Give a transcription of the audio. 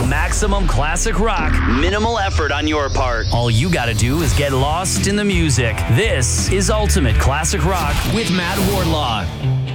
Maximum classic rock. Minimal effort on your part. All you gotta do is get lost in the music. This is Ultimate Classic Rock with Matt Wardlaw.